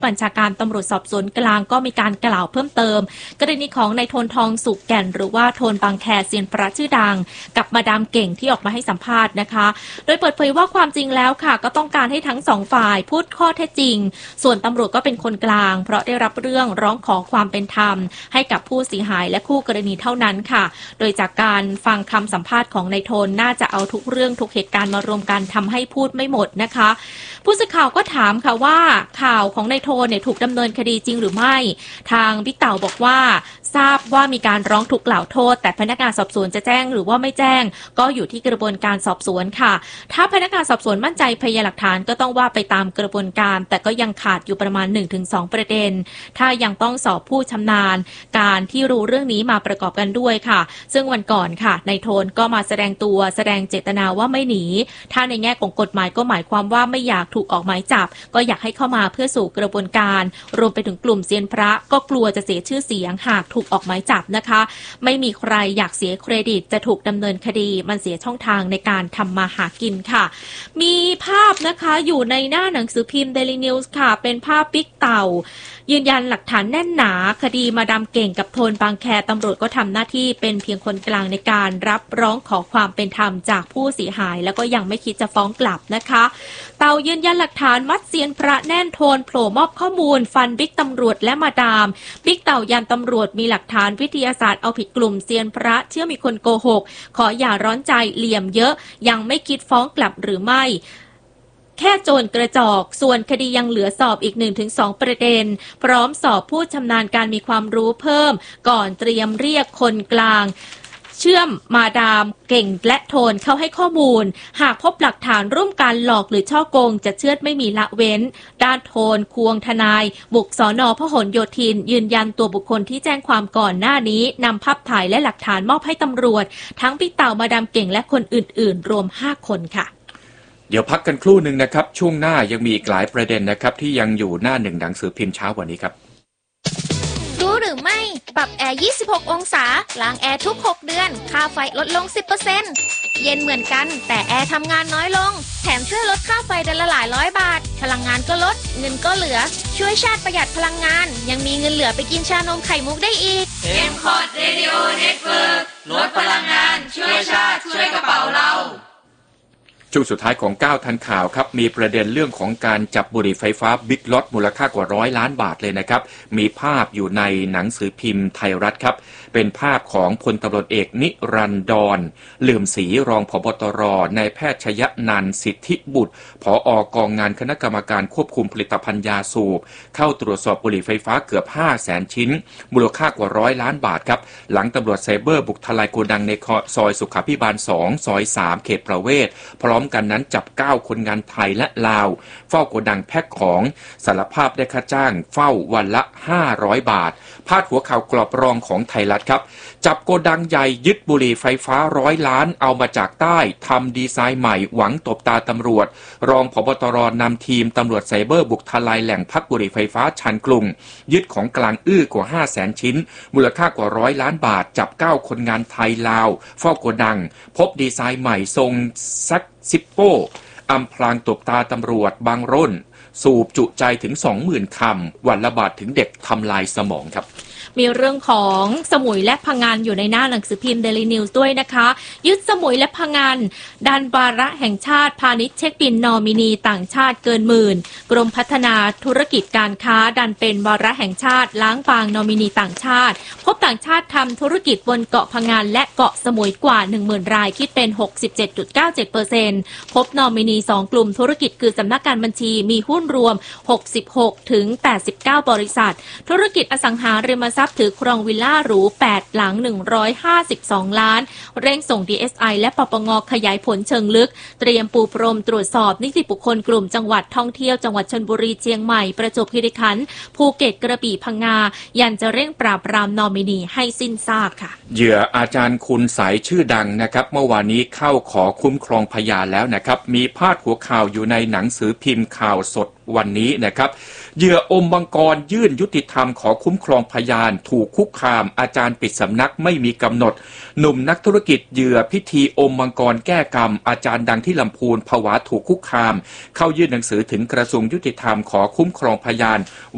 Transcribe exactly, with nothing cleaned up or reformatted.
บัญชาการตำรวจสอบสวนกลางก็มีการกล่าวเพิ่มเติมกรณีของนายโทนทองสุกแก่นหรือว่าโทนบางแคเซียนพระชื่อดังกับมาดามเก่งที่ออกมาให้สัมภาษณ์นะคะโดยเปิดเผยว่าความจริงแล้วค่ะก็ต้องการให้ทั้งสองฝ่ายพูดข้อเท็จจริงส่วนตำรวจก็เป็นคนกลางเพราะได้รับเรื่องร้องขอความเป็นธรรมให้กับผู้เสียหายและคู่กรณีเท่านั้นค่ะโดยจากการฟังคำสัมภาษณ์ของนายโทนน่าจะเอาทุกเรื่องทุกเหตุการณ์มารวมกันทำให้พูดไม่หมดนะคะผู้สื่อข่าวก็ถามค่ะว่าข่าวของนายโทนเนี่ยถูกดำเนินคดีจริงหรือไม่ทางบิ๊กเต่าบอกว่าทราบว่ามีการร้องทุกข์กล่าวโทษแต่พนักงานสอบสวนจะแจ้งหรือว่าไม่แจ้งก็อยู่ที่กระบวนการสอบสวนค่ะถ้าพนักงานสอบสวนมั่นใจพยานหลักฐานก็ต้องว่าไปตามกระบวนการแต่ก็ยังขาดอยู่ประมาณ หนึ่งถึงสอง ประเด็นถ้ายังต้องสอบผู้ชำนาญการที่รู้เรื่องนี้มาประกอบกันด้วยค่ะซึ่งวันก่อนค่ะนายโทนก็มาแสดงตัวแสดงเจตนาว่าไม่หนีถ้าในแง่ของกฎหมายก็หมายความว่าไม่อยากถูกออกหมายจับก็อยากให้เข้ามาเพื่อสู่กระบวนการรวมไปถึงกลุ่มเซียนพระก็กลัวจะเสียชื่อเสียงหากถูกออกหมายจับนะคะไม่มีใครอยากเสียเครดิตจะถูกดำเนินคดีมันเสียช่องทางในการทำมาหากินค่ะมีภาพนะคะอยู่ในหน้าหนังสือพิมพ์ Daily News ค่ะเป็นภาพบิ๊กเต่ายืนยันหลักฐานแน่นหนาคดีมาดามเก่งกับโทนบางแคตำรวจก็ทำหน้าที่เป็นเพียงคนกลางในการรับร้องขอความเป็นธรรมจากผู้เสียหายแล้วก็ยังไม่คิดจะฟ้องกลับนะคะเต่ายืนยันหลักฐานมัดเซียนพระแน่นโทนโผล่มอบข้อมูลฟันบิ๊กตำรวจและมาดามบิ๊กเต่ายันตำรวจมีหลักฐานวิทยาศาสตร์เอาผิดกลุ่มเซียนพระเชื่อมีคนโกหกขออย่าร้อนใจเหลี่ยมเยอะยังไม่คิดฟ้องกลับหรือไม่แค่โจรกระจอกส่วนคดียังเหลือสอบอีก หนึ่งถึงสอง ประเด็นพร้อมสอบผู้ชำนาญการมีความรู้เพิ่มก่อนเตรียมเรียกคนกลางเชื่อมมาดามเก่งและโทนเข้าให้ข้อมูลหากพบหลักฐานร่วมกันหลอกหรือช่อโกงจะเชื่อไม่มีละเว้นด้านโทนควงทนายบุกสน.พหลโยธินยืนยันตัวบุคคลที่แจ้งความก่อนหน้านี้นำภาพถ่ายและหลักฐานมอบให้ตำรวจทั้งพี่เต่ามาดามเก่งและคนอื่นๆรวมห้าคนค่ะเดี๋ยวพักกันครู่หนึ่งนะครับช่วงหน้ายังมีอีกหลายประเด็นนะครับที่ยังอยู่หน้าหนึ่งหนังสือพิมพ์เช้าวันนี้ครับรู้หรือไม่ปรับแอร์ยี่สิบหกองศาล้างแอร์ทุกหกเดือนค่าไฟลดลง สิบเปอร์เซ็นต์ เย็นเหมือนกันแต่แอร์ทำงานน้อยลงแถมช่วยลดค่าไฟเดือนละหลายร้อยบาทพลังงานก็ลดเงินก็เหลือช่วยชาติประหยัดพลังงานยังมีเงินเหลือไปกินชานมไข่มุกได้อีกเอ็ม คอ ดี Radio Network ลดพลังงานช่วยชาติช่วยกระเป๋าเราช่วงสุดท้ายของเก้าทันข่าวครับมีประเด็นเรื่องของการจับบุหรี่ไฟฟ้าบิ๊กล็อตมูลค่ากว่าร้อยล้านบาทเลยนะครับมีภาพอยู่ในหนังสือพิมพ์ไทยรัฐครับเป็นภาพของพลตำรวจเอกนิรันดรเหลื่อมศรีรองผบตรนายแพทย์ชยนันท์สิทธิบุตรผอ.กองงานคณะกรรมการควบคุมผลิตภัณฑ์ยาสูบเข้าตรวจสอบบุหรี่ไฟฟ้าเกือบ ห้าแสน ชิ้นมูลค่ากว่าร้อยล้านบาทครับหลังตำรวจไซเบอร์บุกทลายโกดังในซอยสุขาภิบาลสองซอยสามเขตประเวศพร้อมกันนั้นจับเก้าคนงานไทยและลาวเฝ้าโกดังแพ็คของสารภาพได้ค่าจ้างเฝ้าวันละห้าร้อยบาทพาดหัวข่าวกรอบรองของไทยรัฐครับจับโกดังใหญ่ยึดบุหรี่ไฟฟ้าร้อยล้านเอามาจากใต้ทำดีไซน์ใหม่หวังตบตาตำรวจรองผบตรนำทีมตำรวจไซเบอร์บุกทลายแหล่งพักบุหรี่ไฟฟ้าชานกรุงยึดของกลางอื้อกว่า ห้าแสน ชิ้นมูลค่ากว่าร้อยล้านบาทจับเก้าคนงานไทยลาวเฝ้าโกดังพบดีไซน์ใหม่ทรงซักซิปโป้อำพรางตบตาตำรวจบางร่นสูบจุใจถึง สองหมื่น คำวันละบาทถึงเด็กทำลายสมองครับมีเรื่องของสมุยและพังงานอยู่ในหน้าหนังสือพิมพ์ Daily News ด้วยนะคะยึดสมุยและพังงานดันวาระแห่งชาติพาณิชย์เช็คบินนอมินีต่างชาติเกินหมื่นกรมพัฒนาธุรกิจการค้าดันเป็นวาระแห่งชาติล้างบางนอมินีต่างชาติพบต่างชาติทำธุรกิจบนเกาะพังงานและเกาะสมุยกว่า หนึ่งหมื่น รายคิดเป็น หกสิบเจ็ดจุดเก้าเจ็ดเปอร์เซ็นต์ พบนอมินีสองกลุ่มธุรกิจคือสำนักงานบัญชีมีหุ้นรวมหกสิบหกถึงแปดสิบเก้าบริษัทธุรกิจอสังหาริมทรัพย์ถือครองวิลล่าหรูแปดหลังหนึ่งร้อยห้าสิบสองล้านเร่งส่ง ดี เอส ไอ และปปง.ขยายผลเชิงลึกเตรียมปูพรมตรวจสอบนิติบุคคลกลุ่มจังหวัดท่องเที่ยวจังหวัดชลบุรีเชียงใหม่ประจวบคีรีขันธ์ภูเก็ตกระบี่พังงายันจะเร่งปราบปรามนอมินีให้สิ้นซากค่ะเหยื่ออาจารย์คุณสายชื่อดังนะครับเมื่อวานนี้เข้าขอคุ้มครองพยานแล้วนะครับมีพาดหัวข่าวอยู่ในหนังสือพิมพ์ข่าวสดวันนี้นะครับเหยื่ออมมังกรยื่นยุติธรรมขอคุ้มครองพยานถูกคุกคามอาจารย์ปิดสำนักไม่มีกำหนดหนุ่มนักธุรกิจเหยื่อพิธีอมมังกรแก้กรรมอาจารย์ดังที่ลำพูนผวาถูกคุกคามเข้ายื่นหนังสือถึงกระทรวงยุติธรรมขอคุ้มครองพยาน